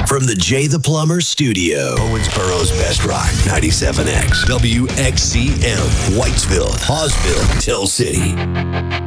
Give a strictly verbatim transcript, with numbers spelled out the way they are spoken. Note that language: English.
From the Jay the Plumber Studio. Owensboro's Best Rock, ninety-seven X, W X C M, Whitesville, Hawesville, Tell City.